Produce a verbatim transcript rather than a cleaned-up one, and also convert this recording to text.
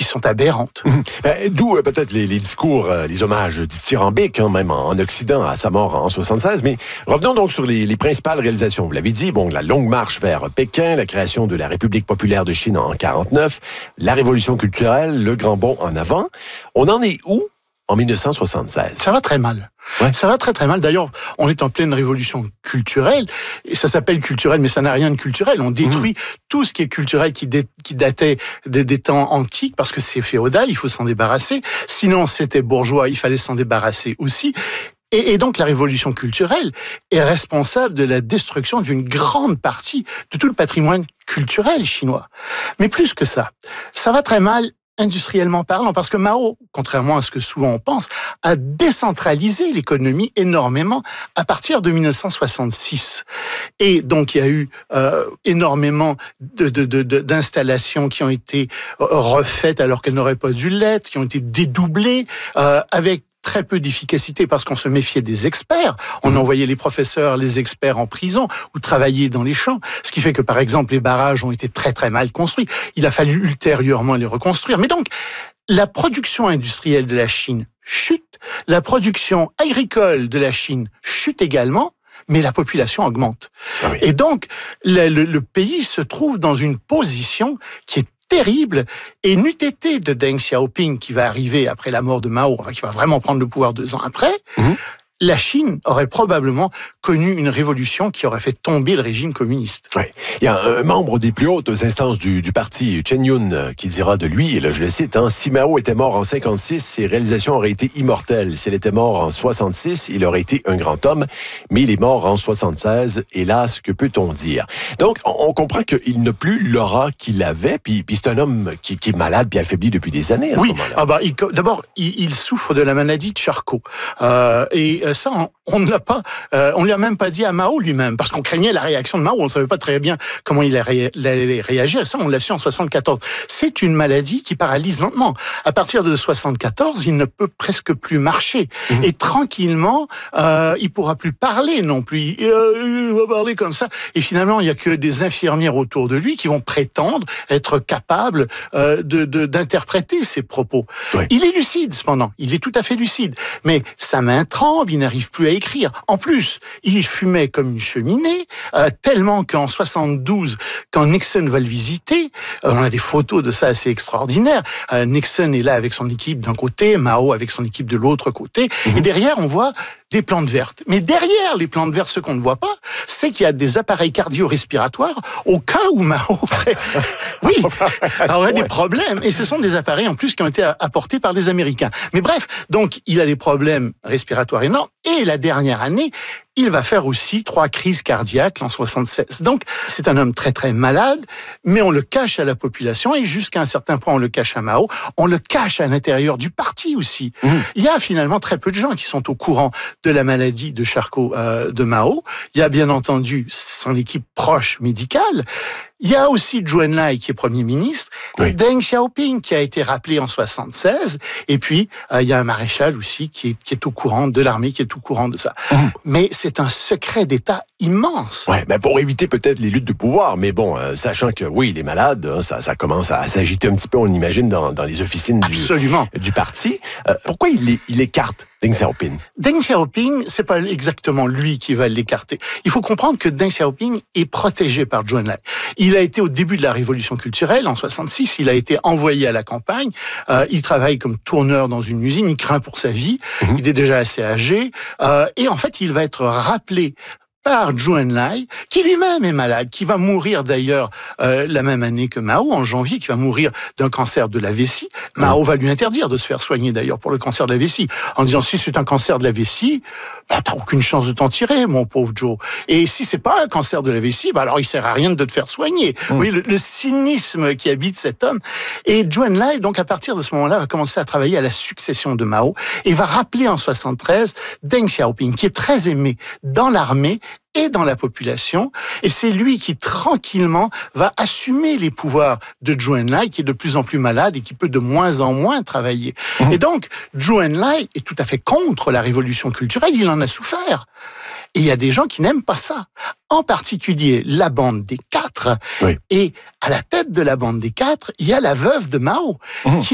sont aberrantes. Mmh. Ben, d'où euh, peut-être les, les discours, euh, les hommages dithyrambiques, hein, même en, en Occident, à sa mort en soixante-seize. Mais revenons donc sur les, les principales réalisations. Vous l'avez dit, bon, la longue marche vers Pékin, la création de la République populaire de Chine en quarante-neuf, la révolution culturelle, le grand bond en avant. On en est où en dix-neuf cent soixante-seize? Ça va très mal. Ouais. Ça va très très mal. D'ailleurs, on est en pleine révolution culturelle, et ça s'appelle culturel, mais ça n'a rien de culturel. On détruit mmh. tout ce qui est culturel, qui, dé, qui datait des, des temps antiques, parce que c'est féodal, il faut s'en débarrasser. Sinon, c'était bourgeois, il fallait s'en débarrasser aussi. Et, et donc, la révolution culturelle est responsable de la destruction d'une grande partie de tout le patrimoine culturel chinois. Mais plus que ça, ça va très mal industriellement parlant, parce que Mao, contrairement à ce que souvent on pense, a décentralisé l'économie énormément à partir de dix-neuf cent soixante-six. Et donc, il y a eu euh, énormément de, de, de, de, d'installations qui ont été refaites alors qu'elles n'auraient pas dû l'être, qui ont été dédoublées, euh, avec très peu d'efficacité parce qu'on se méfiait des experts. On envoyait les professeurs, les experts en prison ou travailler dans les champs. Ce qui fait que, par exemple, les barrages ont été très très mal construits. Il a fallu ultérieurement les reconstruire. Mais donc, la production industrielle de la Chine chute. La production agricole de la Chine chute également. Mais la population augmente. Ah oui. Et donc, le, le, le pays se trouve dans une position qui est terrible, et n'eût été de Deng Xiaoping, qui va arriver après la mort de Mao, enfin, qui va vraiment prendre le pouvoir deux ans après, mmh. la Chine aurait probablement connu une révolution qui aurait fait tomber le régime communiste. Oui. Il y a un membre des plus hautes instances du, du parti, Chen Yun, qui dira de lui, et là je le cite, hein, « Si Mao était mort en cinquante-six, ses réalisations auraient été immortelles. S'il était mort en soixante-six, il aurait été un grand homme, mais il est mort en soixante-seize. Hélas, que peut-on dire? » Donc, on, on comprend qu'il n'a plus l'aura qu'il avait, puis, puis c'est un homme qui, qui est malade, puis affaibli depuis des années à oui. ce moment-là. Ah bah, il, d'abord, il, il souffre de la maladie de Charcot. Euh, et ça, on, on ne l'a pas, euh, on lui a même pas dit à Mao lui-même, parce qu'on craignait la réaction de Mao, on ne savait pas très bien comment il allait ré, réagir. Ça, on l'a su en soixante-quatorze. C'est une maladie qui paralyse lentement. À partir de soixante-quatorze, il ne peut presque plus marcher. Mmh. Et tranquillement, euh, il pourra plus parler non plus. Euh, il va parler comme ça. Et finalement, il n'y a que des infirmières autour de lui qui vont prétendre être capables euh, de, de, d'interpréter ses propos. Oui. Il est lucide, cependant. Il est tout à fait lucide. Mais sa main tremble, il n'arrive plus à écrire. En plus, il fumait comme une cheminée, euh, tellement qu'en soixante-douze, quand Nixon va le visiter, euh, on a des photos de ça assez extraordinaires. Euh, Nixon est là avec son équipe d'un côté, Mao avec son équipe de l'autre côté, mmh. et derrière, on voit des plantes vertes. Mais derrière les plantes vertes, ce qu'on ne voit pas, c'est qu'il y a des appareils cardio-respiratoires au cas où Mao ferait... Oui, aurait des problèmes. Et ce sont des appareils, en plus, qui ont été apportés par les Américains. Mais bref, donc, il a des problèmes respiratoires énormes. Et la dernière année, il va faire aussi trois crises cardiaques en soixante-seize. Donc, c'est un homme très, très malade, mais on le cache à la population, et jusqu'à un certain point, on le cache à Mao. On le cache à l'intérieur du parti aussi. Mmh. Il y a finalement très peu de gens qui sont au courant de la maladie de Charcot euh, de Mao. Il y a bien entendu son équipe proche médicale. Il y a aussi Zhou Enlai qui est Premier ministre, oui. Deng Xiaoping qui a été rappelé en soixante-seize, et puis euh, il y a un maréchal aussi qui est, qui est au courant de l'armée, qui est au courant de ça. Mmh. Mais c'est un secret d'État immense. Ouais, ben pour éviter peut-être les luttes de pouvoir, mais bon, euh, sachant que oui, il est malade, hein, ça, ça commence à, à s'agiter un petit peu, on imagine, dans, dans les officines du, du parti. Euh, pourquoi il, il écarte Deng Xiaoping? Deng Xiaoping, c'est pas exactement lui qui va l'écarter. Il faut comprendre que Deng Xiaoping est protégé par Zhou Enlai. Il a été au début de la révolution culturelle, en soixante-six, il a été envoyé à la campagne, euh, il travaille comme tourneur dans une usine, il craint pour sa vie, mmh. il est déjà assez âgé, euh, et en fait, il va être rappelé par Zhou Enlai, qui lui-même est malade, qui va mourir d'ailleurs euh, la même année que Mao, en janvier, qui va mourir d'un cancer de la vessie. Mao va lui interdire de se faire soigner d'ailleurs pour le cancer de la vessie, en disant si c'est un cancer de la vessie, bah, t'as aucune chance de t'en tirer, mon pauvre Joe. Et si c'est pas un cancer de la vessie, bah alors il sert à rien de te faire soigner. Mmh. Vous voyez le, le cynisme qui habite cet homme. Et Zhou Enlai, donc à partir de ce moment-là, va commencer à travailler à la succession de Mao et va rappeler en soixante-treize Deng Xiaoping, qui est très aimé dans l'armée et dans la population, et c'est lui qui, tranquillement, va assumer les pouvoirs de Zhou Enlai, qui est de plus en plus malade et qui peut de moins en moins travailler. Mmh. Et donc, Zhou Enlai est tout à fait contre la révolution culturelle, il en a souffert. Et il y a des gens qui n'aiment pas ça. En particulier, la bande des quatre. Oui. Et à la tête de la bande des quatre, il y a la veuve de Mao, mmh. qui